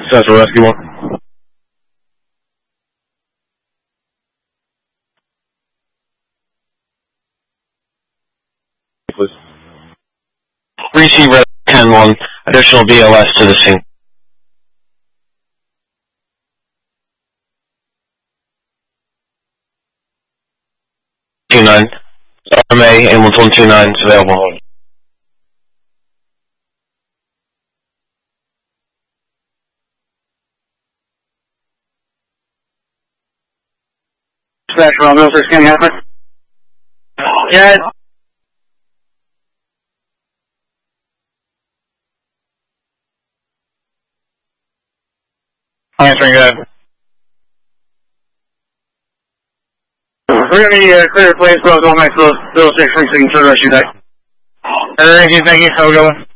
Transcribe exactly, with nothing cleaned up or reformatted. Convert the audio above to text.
Central Rescue one. Please. Receive ten one, additional B L S to the scene. two nine. R M A, ambulance one two nine is available. Dispatch, Romeo, sir, scanning happen. Yeah. Answering good. We're going to uh, clear place, close all my close, bill six, three, signature, rush you back. Thank you, thank you, have a good one.